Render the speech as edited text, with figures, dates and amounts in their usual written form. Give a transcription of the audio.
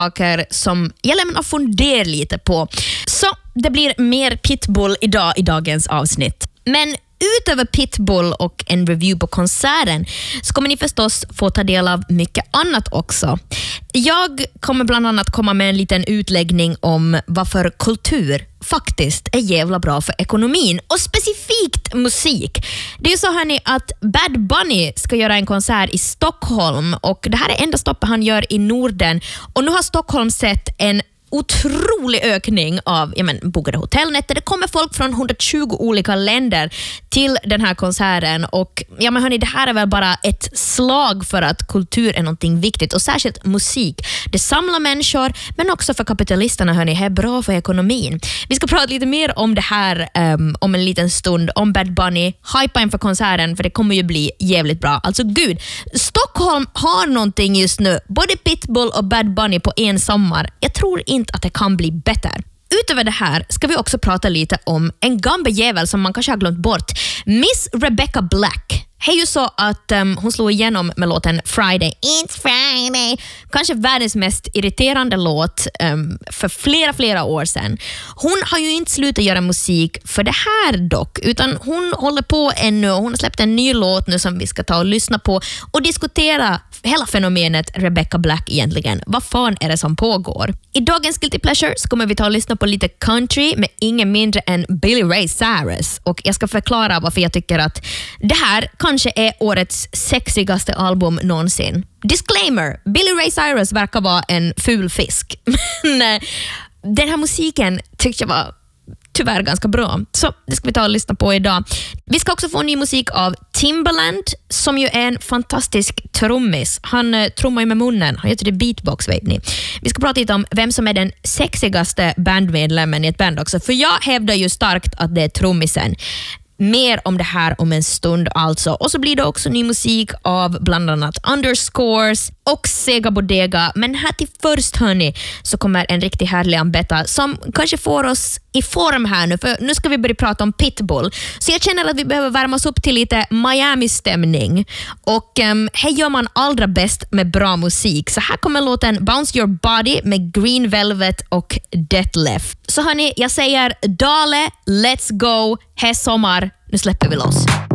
saker som jag lämnar fundera lite på. Så det blir mer Pitbull idag i dagens avsnitt. Men utöver Pitbull och en review på konserten så kommer ni förstås få ta del av mycket annat också. Jag kommer bland annat komma med en liten utläggning om varför kultur faktiskt är jävla bra för ekonomin och specifikt musik. Det är ju så hörni att Bad Bunny ska göra en konsert i Stockholm och det här är enda stoppet han gör i Norden och nu har Stockholm sett en otrolig ökning av bokade hotellnätter. Det kommer folk från 120 olika länder till den här konserten och hörni, det här är väl bara ett slag för att kultur är någonting viktigt och särskilt musik. Det samlar människor men också för kapitalisterna hörni, det är bra för ekonomin. Vi ska prata lite mer om det här om en liten stund, om Bad Bunny. Hypa inför konserten för det kommer ju bli jävligt bra. Alltså gud, Stockholm har någonting just nu. Både Pitbull och Bad Bunny på en sommar. Jag tror inte att det kan bli bättre. Utöver det här ska vi också prata lite om en gammal jävel som man kanske har glömt bort. Miss Rebecca Black. Det är ju så att hon slog igenom med låten Friday. It's Friday. Kanske världens mest irriterande låt för flera år sedan. Hon har ju inte slutat göra musik för det här dock, utan hon håller på ännu. Hon har släppt en ny låt nu som vi ska ta och lyssna på och diskutera hela fenomenet Rebecca Black egentligen. Vad fan är det som pågår? I dagens Guilty Pleasure så kommer vi ta och lyssna på lite country med ingen mindre än Billy Ray Cyrus. Och jag ska förklara varför jag tycker att det här kanske är årets sexigaste album någonsin. Disclaimer, Billy Ray Cyrus verkar vara en ful fisk. Men den här musiken tyckte jag var tyvärr ganska bra. Så det ska vi ta och lyssna på idag. Vi ska också få ny musik av Timbaland som ju är en fantastisk trummis. Han trummar ju med munnen. Han heter det beatbox, vet ni. Vi ska prata lite om vem som är den sexigaste bandmedlemmen i ett band också. För jag hävdar ju starkt att det är trummisen. Mer om det här om en stund alltså. Och så blir det också ny musik av bland annat Underscores och Sega Bodega. Men här till först hörni så kommer en riktigt härlig ambetta som kanske får oss i form här nu. För nu ska vi börja prata om Pitbull. Så jag känner att vi behöver värma oss upp till lite Miami-stämning. Och här gör man allra bäst med bra musik. Så här kommer låten Bounce Your Body med Green Velvet och Detlef. Så hörni, jag säger Dale, let's go, här sommar. Nu släpper vi loss.